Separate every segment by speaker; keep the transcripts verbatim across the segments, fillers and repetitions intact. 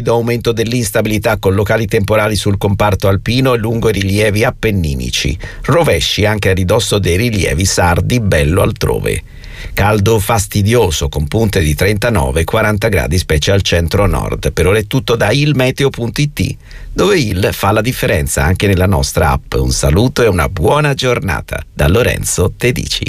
Speaker 1: rapido aumento dell'instabilità con locali temporali sul comparto alpino e lungo i rilievi appenninici. Rovesci anche a ridosso dei rilievi sardi, bello altrove. Caldo fastidioso con punte di trentanove quaranta gradi specie al centro-nord. Per ora è tutto da ilmeteo punto it, dove il fa la differenza anche nella nostra app. Un saluto e una buona giornata da Lorenzo Tedici.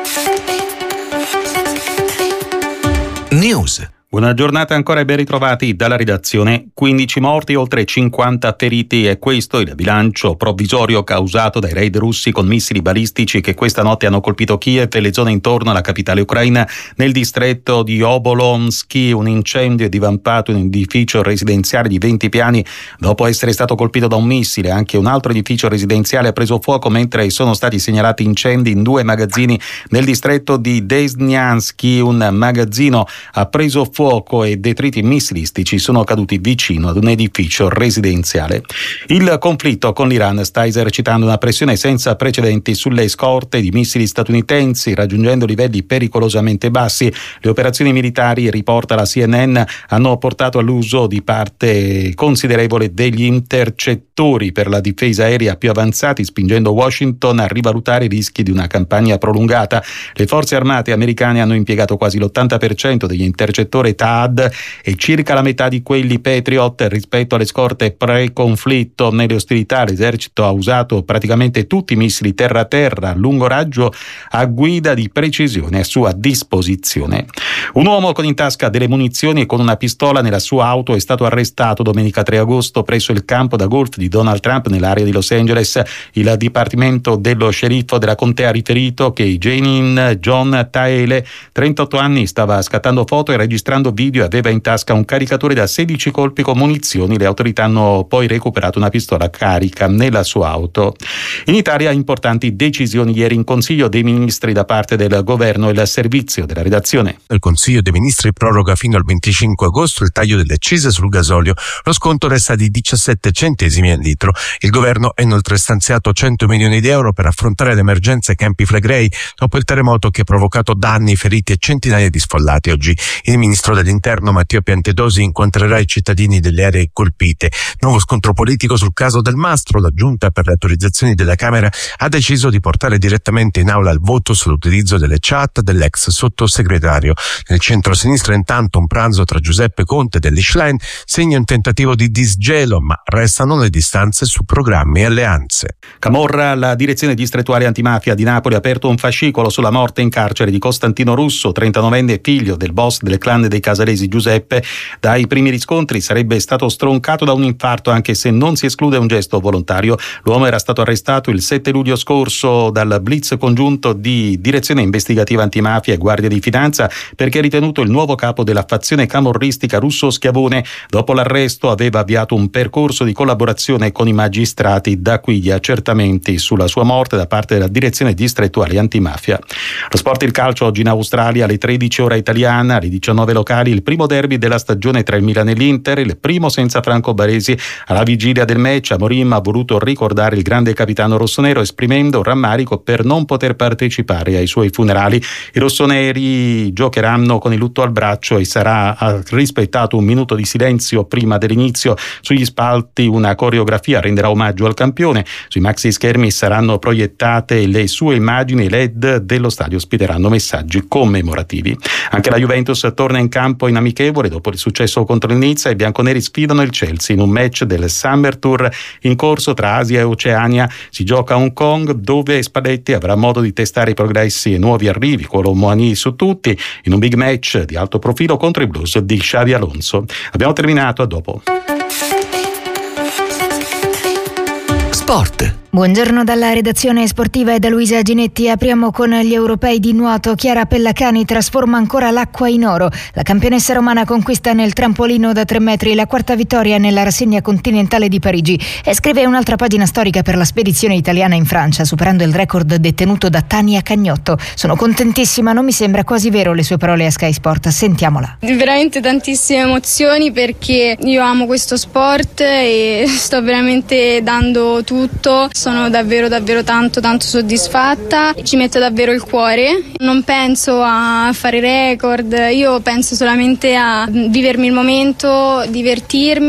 Speaker 2: News. Buona giornata ancora e ben ritrovati dalla redazione. quindici morti, oltre cinquanta feriti e questo il bilancio provvisorio causato dai raid russi con missili balistici che questa notte hanno colpito Kiev e le zone intorno alla capitale ucraina. Nel distretto di Obolonsky un incendio è divampato in un edificio residenziale di venti piani dopo essere stato colpito da un missile. Anche un altro edificio residenziale ha preso fuoco mentre sono stati segnalati incendi in due magazzini nel distretto di Desnyansky. Un magazzino ha preso fuoco fuoco e detriti missilistici sono caduti vicino ad un edificio residenziale. Il conflitto con l'Iran sta esercitando una pressione senza precedenti sulle scorte di missili statunitensi, raggiungendo livelli pericolosamente bassi. Le operazioni militari, riporta la C N N, hanno portato all'uso di parte considerevole degli intercettori per la difesa aerea più avanzati, spingendo Washington a rivalutare i rischi di una campagna prolungata. Le forze armate americane hanno impiegato quasi l'ottanta per cento degli intercettori T A D e circa la metà di quelli Patriot rispetto alle scorte pre-conflitto. Nelle ostilità l'esercito ha usato praticamente tutti i missili terra-terra a lungo raggio a guida di precisione a sua disposizione. Un uomo con in tasca delle munizioni e con una pistola nella sua auto è stato arrestato domenica tre agosto presso il campo da golf di Donald Trump nell'area di Los Angeles. Il dipartimento dello sceriffo della contea ha riferito che Janin John Taele, trentotto anni, stava scattando foto e registrando video e aveva in tasca un caricatore da sedici colpi con munizioni. Le autorità hanno poi recuperato una pistola carica nella sua auto. In Italia importanti decisioni ieri in Consiglio dei Ministri da parte del governo e il servizio della redazione.
Speaker 3: Il Consiglio dei Ministri proroga fino al venticinque agosto il taglio delle accise sul gasolio. Lo sconto resta di diciassette centesimi al litro. Il governo ha inoltre stanziato cento milioni di euro per affrontare l'emergenza ai Campi Flegrei dopo il terremoto che ha provocato danni, feriti e centinaia di sfollati. Oggi il ministro dell'Interno Matteo Piantedosi incontrerà i cittadini delle aree colpite. Nuovo scontro politico sul caso del Mastro. La Giunta per le autorizzazioni della Camera ha deciso di portare direttamente in aula il voto sull'utilizzo delle chat dell'ex sottosegretario. Nel centro-sinistra intanto un pranzo tra Giuseppe Conte e dell'Ischlein segna un tentativo di disgelo, ma restano le distanze su programmi e alleanze.
Speaker 2: Camorra, la direzione distrettuale antimafia di Napoli ha aperto un fascicolo sulla morte in carcere di Costantino Russo, trentanovenne figlio del boss del clan dei Casalesi Giuseppe. Dai primi riscontri sarebbe stato stroncato da un infarto, anche se non si esclude un gesto volontario. L'uomo era stato arrestato il sette luglio scorso dal blitz congiunto di Direzione Investigativa Antimafia e Guardia di Finanza perché è ritenuto il nuovo capo della fazione camorristica Russo Schiavone. Dopo l'arresto aveva avviato un percorso di collaborazione con i magistrati, da qui gli accertamenti sulla sua morte da parte della Direzione Distrettuale Antimafia. Lo sport, il calcio, oggi in Australia alle tredici ora italiana, alle diciannove locali, il primo derby della stagione tra il Milan e l'Inter, il primo senza Franco Baresi. Alla vigilia del match Amorim ha voluto ricordare il grande capitano rossonero esprimendo rammarico per non poter partecipare ai suoi funerali. I rossoneri giocheranno con il lutto al braccio e sarà rispettato un minuto di silenzio prima dell'inizio. Sugli spalti una coreografia renderà omaggio al campione. Sui maxi schermi saranno proiettate le sue immagini e L E D dello stadio ospiteranno messaggi commemorativi. Anche la Juventus torna in campo in amichevole dopo il successo contro il Nizza. I bianconeri sfidano il Chelsea in un match del Summer Tour in corso tra Asia e Oceania. Si gioca a Hong Kong, dove Spalletti avrà modo di testare i progressi e nuovi arrivi con Moani su tutti in un big match di alto profilo contro i Blues di Xabi Alonso. Abbiamo terminato, a dopo.
Speaker 4: Sport.
Speaker 5: Buongiorno dalla redazione sportiva e da Luisa Ginetti. Apriamo con gli europei di nuoto. Chiara Pellacani trasforma ancora l'acqua in oro. La campionessa romana conquista nel trampolino da tre metri la quarta vittoria nella rassegna continentale di Parigi e scrive un'altra pagina storica per la spedizione italiana in Francia, superando il record detenuto da Tania Cagnotto. Sono contentissima, non mi sembra quasi vero, le sue parole a Sky Sport. Sentiamola.
Speaker 6: Veramente tantissime emozioni perché io amo questo sport e sto veramente dando tutto. Sono davvero davvero tanto tanto soddisfatta, ci metto davvero il cuore, non penso a fare record, io penso solamente a vivermi il momento, divertirmi.